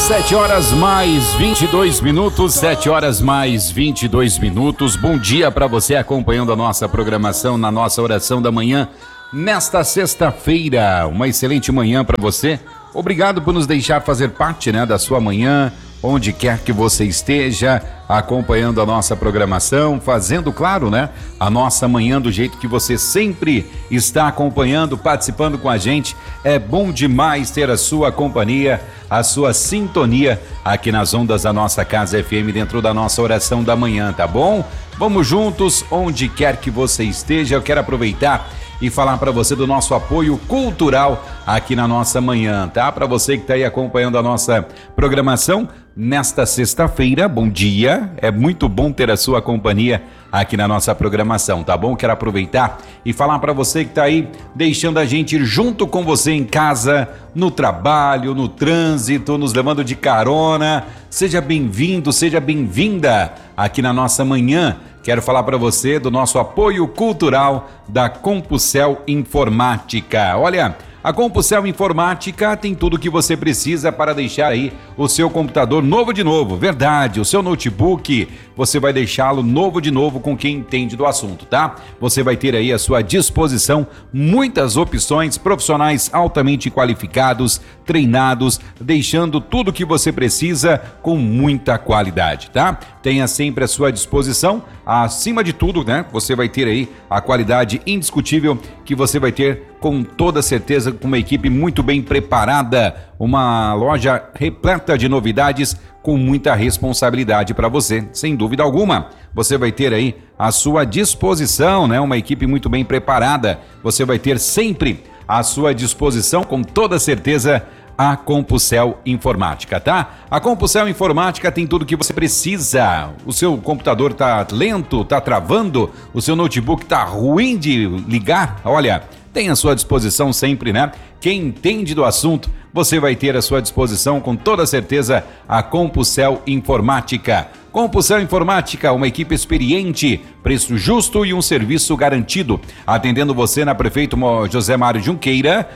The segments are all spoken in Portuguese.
7 horas mais 22 minutos, 7 horas mais 22 minutos. Bom dia para você acompanhando a nossa programação na nossa oração da manhã nesta sexta-feira. Uma excelente manhã para você. Obrigado por nos deixar fazer parte, da sua manhã, onde quer que você esteja, acompanhando a nossa programação, fazendo, claro, a nossa manhã do jeito que você sempre está acompanhando, participando com a gente. É bom demais ter a sua companhia, a sua sintonia aqui nas ondas da nossa Casa FM, dentro da nossa oração da manhã, tá bom? Vamos juntos, onde quer que você esteja. Eu quero aproveitar e falar para você do nosso apoio cultural aqui na nossa manhã, tá? Para você que está aí acompanhando a nossa programação nesta sexta-feira, bom dia. É muito bom ter a sua companhia aqui na nossa programação, tá bom? Quero aproveitar e falar para você que está aí deixando a gente ir junto com você em casa, no trabalho, no trânsito, nos levando de carona. Seja bem-vindo, seja bem-vinda aqui na nossa manhã. Quero falar para você do nosso apoio cultural da Compusel Informática. Olha, a Compusel Informática tem tudo o que você precisa para deixar aí o seu computador novo de novo. Verdade, o seu notebook, você vai deixá-lo novo de novo com quem entende do assunto, tá? Você vai ter aí à sua disposição muitas opções, profissionais altamente qualificados, treinados, deixando tudo o que você precisa com muita qualidade, tá? Tenha sempre à sua disposição, acima de tudo, você vai ter aí a qualidade indiscutível que você vai ter com toda certeza, com uma equipe muito bem preparada, uma loja repleta de novidades com muita responsabilidade para você, sem dúvida alguma. Você vai ter aí à sua disposição, uma equipe muito bem preparada. Você vai ter sempre à sua disposição, com toda certeza, a Compusel Informática, tá? A Compusel Informática tem tudo que você precisa. O seu computador tá lento, tá travando, o seu notebook tá ruim de ligar. Olha, tem à sua disposição sempre, Quem entende do assunto, você vai ter à sua disposição com toda certeza a Compusel Informática. Compusel Informática, uma equipe experiente, preço justo e um serviço garantido. Atendendo você na Prefeito José Mário Junqueira,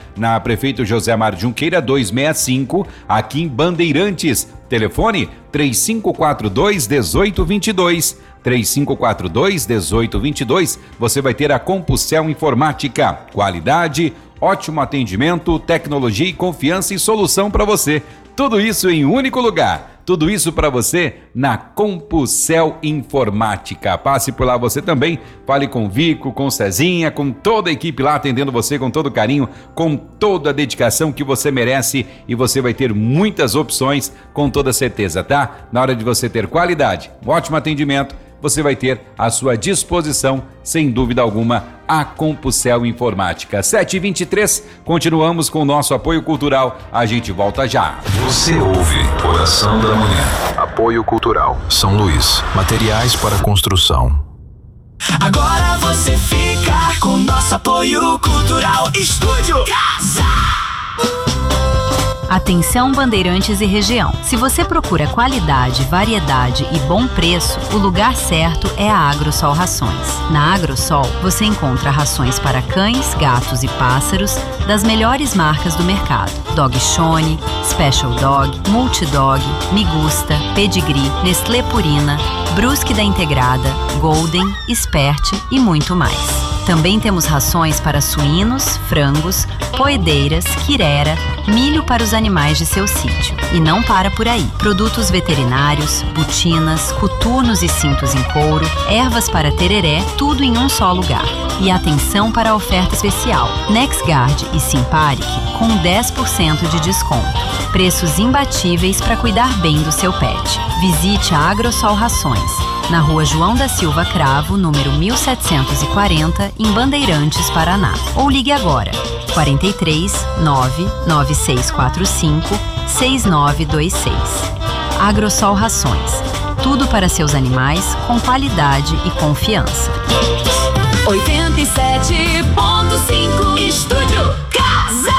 265, aqui em Bandeirantes. Telefone 3542-1822. 3542-1822. Você vai ter a Compusel Informática. Qualidade, ótimo atendimento, tecnologia e confiança e solução para você. Tudo isso em um único lugar. Tudo isso para você na Compusel Informática. Passe por lá você também, fale com o Vico, com o Cezinha, com toda a equipe lá atendendo você com todo carinho, com toda a dedicação que você merece, e você vai ter muitas opções com toda certeza, tá? Na hora de você ter qualidade, um ótimo atendimento, você vai ter à sua disposição, sem dúvida alguma, a Compusel Informática. 7h23, continuamos com o nosso apoio cultural. A gente volta já. Você ouve Oração da Manhã. Apoio Cultural São Luís. Materiais para construção. Agora você fica com nosso apoio cultural. Estúdio Casa. Atenção, Bandeirantes e região. Se você procura qualidade, variedade e bom preço, o lugar certo é a Agrosol Rações. Na Agrosol, você encontra rações para cães, gatos e pássaros das melhores marcas do mercado. Dog Shone, Special Dog, Multidog, Migusta, Pedigree, Nestlé Purina, Brusque da Integrada, Golden, Expert e muito mais. Também temos rações para suínos, frangos, poedeiras, quirera, milho para os animais de seu sítio. E não para por aí. Produtos veterinários, botinas, coturnos e cintos em couro, ervas para tereré, tudo em um só lugar. E atenção para a oferta especial. NexGuard e Simparic com 10% de desconto. Preços imbatíveis para cuidar bem do seu pet. Visite a Agrosol Rações, na Rua João da Silva Cravo, número 1740, em Bandeirantes, Paraná. Ou ligue agora, 43 99645 6926. Agrosol Rações, tudo para seus animais com qualidade e confiança. 87.5 Estúdio Casa.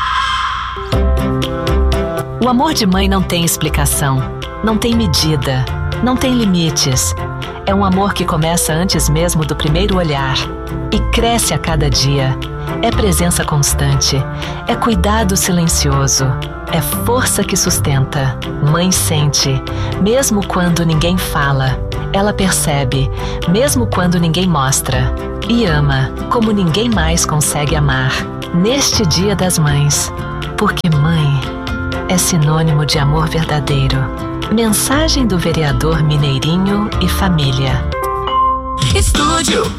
O amor de mãe não tem explicação, não tem medida, não tem limites. É um amor que começa antes mesmo do primeiro olhar e cresce a cada dia. É presença constante, é cuidado silencioso, é força que sustenta. Mãe sente, mesmo quando ninguém fala. Ela percebe, mesmo quando ninguém mostra. E ama, como ninguém mais consegue amar. Neste Dia das Mães, porque mãe é sinônimo de amor verdadeiro. Mensagem do vereador Mineirinho e família. Estúdio